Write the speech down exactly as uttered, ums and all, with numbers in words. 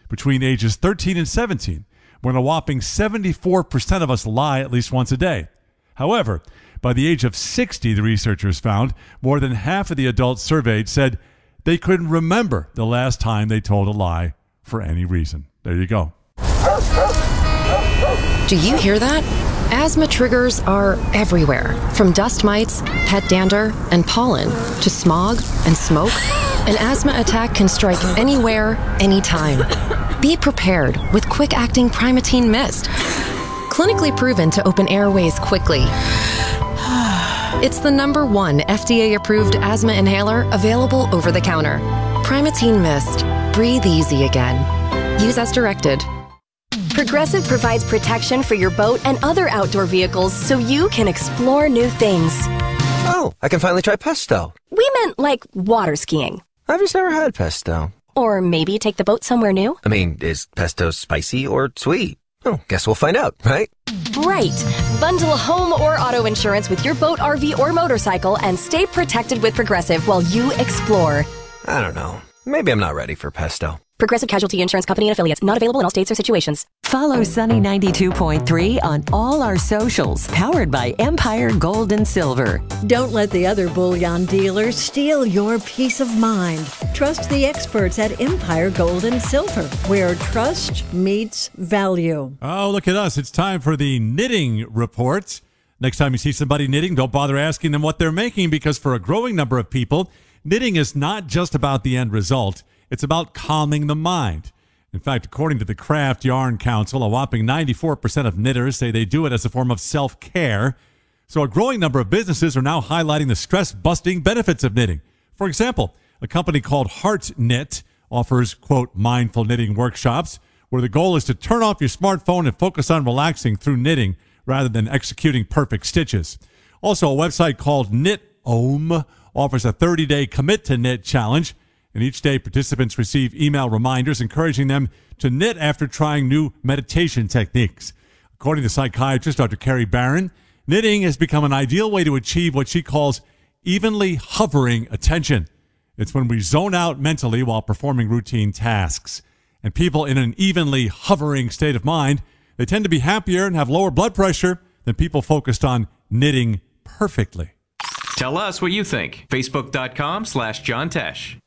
between ages thirteen and seventeen, when a whopping seventy-four percent of us lie at least once a day. However, by the age of sixty, the researchers found more than half of the adults surveyed said they couldn't remember the last time they told a lie for any reason. There you go. Do you hear that? Asthma triggers are everywhere, from dust mites, pet dander, and pollen, to smog and smoke. An asthma attack can strike anywhere, anytime. Be prepared with quick-acting Primatene Mist. Clinically proven to open airways quickly. It's the number one F D A-approved asthma inhaler available over the counter. Primatene Mist. Breathe easy again. Use as directed. Progressive provides protection for your boat and other outdoor vehicles so you can explore new things. Oh, I can finally try pesto. We meant like water skiing. I've just never had pesto. Or maybe take the boat somewhere new. I mean, is pesto spicy or sweet? Oh, guess we'll find out, right? Right. Bundle home or auto insurance with your boat, R V, or motorcycle and stay protected with Progressive while you explore. I don't know. Maybe I'm not ready for pesto. Progressive Casualty Insurance Company and Affiliates. Not available in all states or situations. Follow Sunny ninety-two point three on all our socials. Powered by Empire Gold and Silver. Don't let the other bullion dealers steal your peace of mind. Trust the experts at Empire Gold and Silver, where trust meets value. Oh, look at us. It's time for the knitting report. Next time you see somebody knitting, don't bother asking them what they're making, because for a growing number of people, knitting is not just about the end result. It's about calming the mind. In fact, according to the Craft Yarn Council, a whopping ninety-four percent of knitters say they do it as a form of self-care. So a growing number of businesses are now highlighting the stress-busting benefits of knitting. For example, a company called Heart Knit offers, quote, mindful knitting workshops, where the goal is to turn off your smartphone and focus on relaxing through knitting rather than executing perfect stitches. Also, a website called KnitOhm offers a thirty-day commit to knit challenge. And each day, participants receive email reminders encouraging them to knit after trying new meditation techniques. According to psychiatrist Doctor Carrie Barron, knitting has become an ideal way to achieve what she calls evenly hovering attention. It's when we zone out mentally while performing routine tasks. And people in an evenly hovering state of mind, they tend to be happier and have lower blood pressure than people focused on knitting perfectly. Tell us what you think. Facebook.com slash John Tesh.